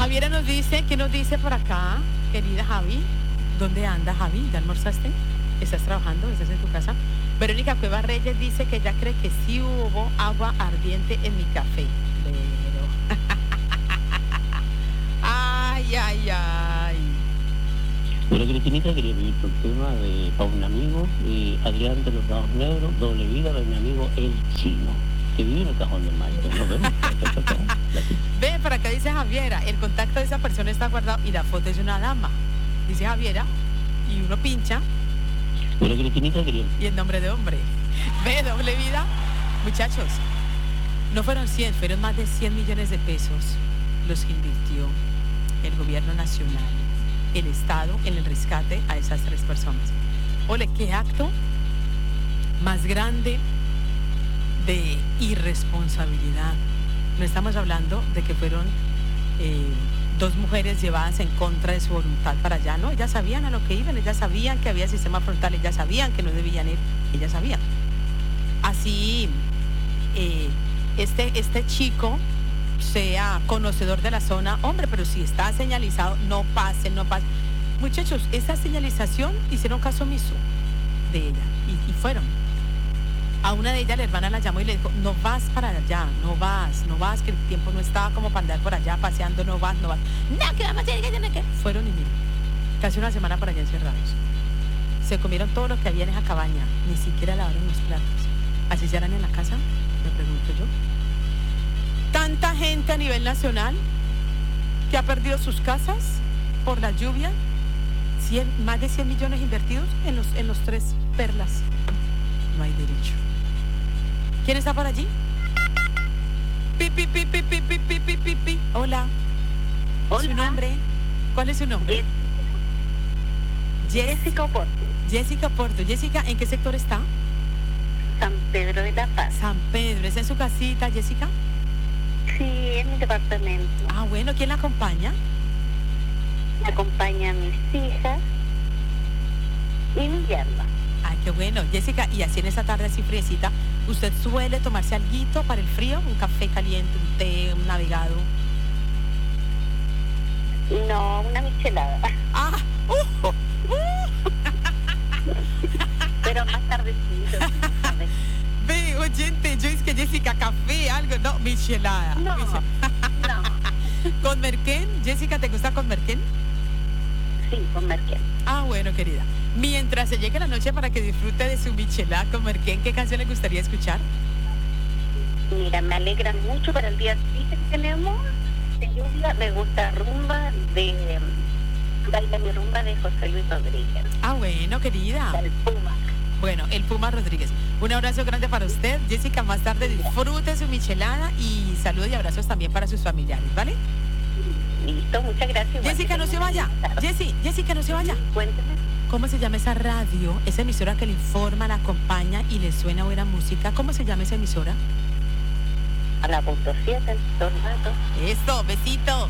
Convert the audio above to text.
Javiera nos dice, ¿qué nos dice por acá, querida Javi? ¿Dónde anda, Javi? ¿Ya almorzaste? ¿Estás trabajando? ¿Estás en tu casa? Verónica Cueva Reyes dice que ella cree que sí hubo agua ardiente en mi café. Pero... ay, ay, ay. Bueno, Cristinita, quería pedir tu tema para un amigo, Adrián de los Dados Negros, doble vida de mi amigo El Chino, que vive en el Cajón del Maipo. Nos vemos. Ve, para acá dice Javiera, el contacto de esa persona está guardado y la foto es de una dama. Dice Javiera, y uno pincha. Bueno, Cristinita, quería... Y el nombre de hombre. Ve, doble vida. Muchachos, no fueron 100, fueron más de 100 millones de pesos los que invirtió el gobierno nacional, el Estado, en el rescate a esas 3 personas. Ole, qué acto más grande de irresponsabilidad. No estamos hablando de que fueron 2 mujeres llevadas en contra de su voluntad para allá, ¿no? Ellas sabían a lo que iban, ellas sabían que había sistema frontal, ellas sabían que no debían ir, ellas sabían. Así, este chico sea conocedor de la zona, hombre, pero si está señalizado, no pase. Muchachos, esa señalización hicieron caso omiso de ella y fueron. A una de ellas la hermana la llamó y le dijo, no vas para allá, no vas, que el tiempo no estaba como para andar por allá paseando, no vas. No, que vamos a hacer, que fueron y miren, casi una semana por allá encerrados. Se comieron todo lo que había en esa cabaña, ni siquiera lavaron los platos. ¿Así se harán en la casa? Me pregunto yo. Tanta gente a nivel nacional que ha perdido sus casas por la lluvia, más de 100 millones invertidos en los 3 perlas. No hay derecho. ¿Quién está por allí? Pi. Hola. Hola. ¿Su nombre? ¿Cuál es su nombre? Jessica Oporto. Jessica Oporto. Jessica, ¿en qué sector está? San Pedro de la Paz. San Pedro. ¿Es en su casita, Jessica? Sí, en mi departamento. Ah, bueno. ¿Quién la acompaña? Me acompañan mis hijas y mi yerno. Ay, qué bueno. Jessica, y así en esta tarde así friecita, ¿usted suele tomarse alguito para el frío? ¿Un café caliente, un té, un navegado? No, una michelada. Ah, Pero más tardecito. Ve, oyente, yo es que Jessica, café, algo, no, michelada. No. ¿Con merquén? Jessica, ¿te gusta con merquén? Sí, con merquén. Ah, bueno, querida. Mientras se llegue la noche para que disfrute de su michelada con merquén, ¿qué canción le gustaría escuchar? Mira, me alegra mucho para el día que tenemos de lluvia. Me gusta rumba de Baila mi rumba de José Luis Rodríguez. Ah, bueno, querida. El Puma. Bueno, el Puma Rodríguez. Un abrazo grande para usted. Jessica, más tarde disfrute su michelada y saludos y abrazos también para sus familiares, ¿vale? Listo, muchas gracias. Jessica, no se vaya. Jessica, no se vaya. Cuéntame. ¿Cómo se llama esa radio? Esa emisora que le informa, la acompaña y le suena buena música. ¿Cómo se llama esa emisora? A la punto 7, Tornato. Eso, besitos.